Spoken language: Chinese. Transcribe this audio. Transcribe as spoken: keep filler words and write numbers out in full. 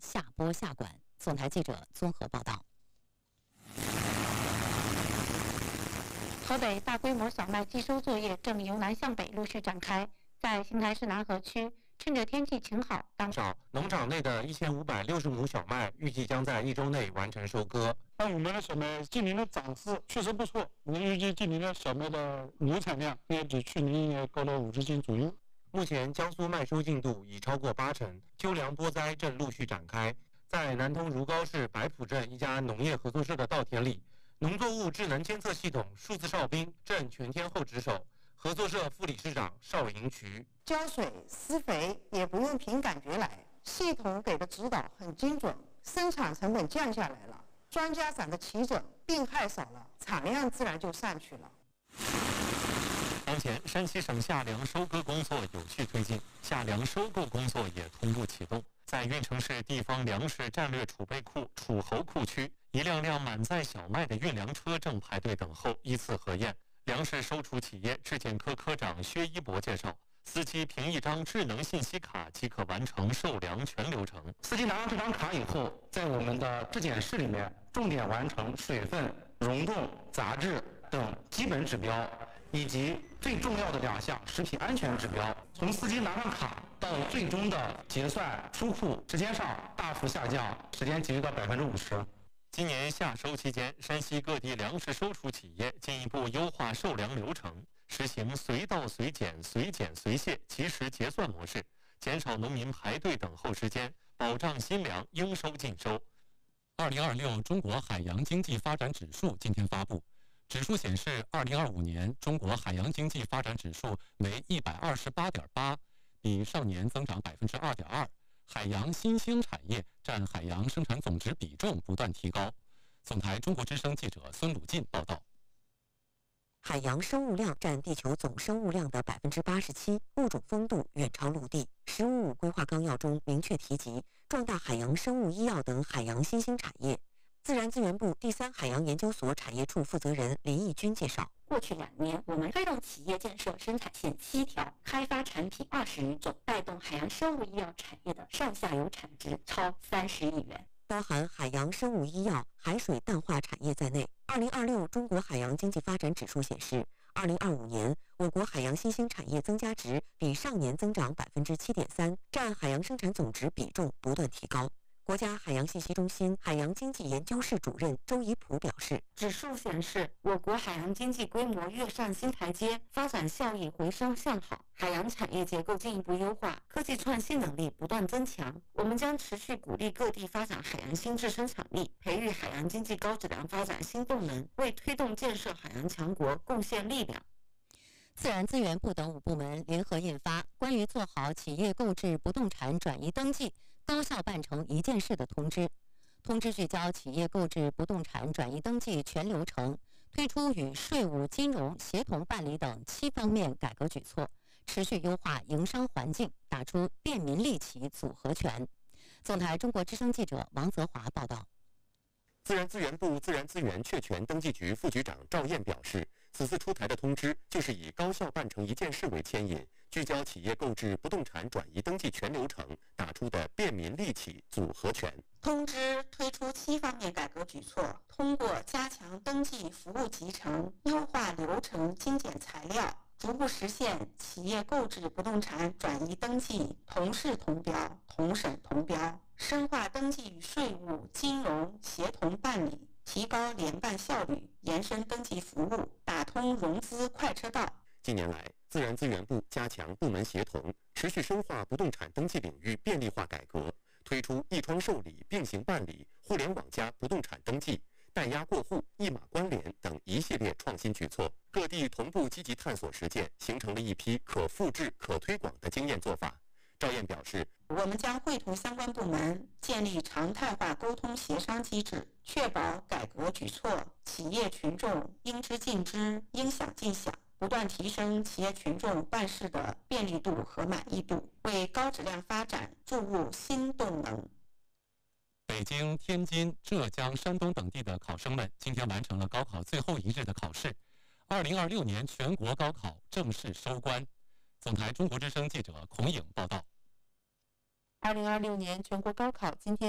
下拨下管。总台记者综合报道。 河北大规模小麦寄收作业正由南向北陆续展开，在邢台市南河区，趁着天气晴好，当少农场内的一千五百六十亩小麦预计将在一周内完成收割。 那我们的小麦今年的长势确实不错，我们预计今年的小麦的亩产量也比去年应该高到五十斤左右。 目前江苏麦收进度已超过八成，秋粮播栽正陆续展开。在南通如皋市白浦镇一家农业合作社的稻田里，农作物智能监测系统数字哨兵正全天候值守。合作社副理事长邵银渠： 浇水、施肥也不用凭感觉来，系统给的指导很精准，生产成本降下来了，庄稼长得齐整，病害少了，产量自然就上去了。 当前，山西省夏粮收割工作有序推进，夏粮收购工作也同步启动。在运城市地方粮食战略储备库楚侯库区，一辆辆满载小麦的运粮车正排队等候依次核验。粮食收储企业质检科科长薛一博介绍，司机凭一张智能信息卡即可完成售粮全流程。 司机拿到这张卡以后，在我们的质检室里面重点完成水分、溶洞、杂质等基本指标，以及最重要的两项食品安全指标。从司机拿上卡到最终的结算出库时间上大幅下降，时间节约到百分之五十。 今年夏收期间，山西各地粮食收储企业进一步优化售粮流程，实行随到随检、随检随卸、及时结算模式，减少农民排队等候时间，保障新粮应收尽收。二零二六中国海洋经济发展指数今天发布，指数显示，二零二五年中国海洋经济发展指数为一百二十八点八，比上年增长百分之二点二。海洋新兴产业占海洋生产总值比重不断提高。总台中国之声记者孙鲁进报道。 海洋生物量占地球总生物量的百分之八十七，物种丰度远超陆地。“十五五”规划纲要中明确提及壮大海洋生物医药等海洋新兴产业。自然资源部第三海洋研究所产业处负责人林义军介绍， 过去两年，我们推动企业建设生产线七条，开发产品二十余种，带动海洋生物医药产业的上下游产值超三十亿元。 包含海洋生物医药、海水淡化产业在内，二零二六中国海洋经济发展指数显示，二零二五年我国海洋新兴产业增加值比上年增长百分之七点三，占海洋生产总值比重不断提高。国家海洋信息中心海洋经济研究室主任周怡普表示， 指数显示，我国海洋经济规模跃上新台阶，发展效益回升向好，海洋产业结构进一步优化，科技创新能力不断增强。我们将持续鼓励各地发展海洋新质生产力，培育海洋经济高质量发展新动能，为推动建设海洋强国贡献力量。 自然资源部等五部门联合印发《关于做好企业购置不动产转移登记、高效办成一件事的通知》。通知聚焦企业购置不动产转移登记全流程，推出与税务、金融协同办理等七方面改革举措，持续优化营商环境，打出便民利企组合拳。总台中国之声记者王泽华报道。 自然资源部自然资源确权登记局副局长赵燕表示，此次出台的通知就是以高效办成一件事为牵引，聚焦企业购置不动产转移登记全流程，打出的便民利企组合拳。 通知推出七方面改革举措，通过加强登记服务集成、优化流程、精简材料，逐步实现企业购置不动产转移登记同市同标、同审同标，深化登记与税务、金融协同办理，提高联办效率，延伸登记服务，打通融资快车道。 近年来，自然资源部加强部门协同，持续深化不动产登记领域便利化改革，推出一窗受理、并行办理、互联网加不动产登记、代押过户、一码关联等一系列创新举措。各地同步积极探索实践，形成了一批可复制、可推广的经验做法。赵燕表示， 我们将会同相关部门建立常态化沟通协商机制，确保改革举措企业群众应知尽知、应享尽享，不断提升企业群众办事的便利度和满意度，为高质量发展注入新动能。 北京、天津、浙江、山东等地的考生们今天完成了高考最后一日的考试。二零二六年全国高考正式收官。总台中国之声记者孔颖报道。 二零二六年全国高考今天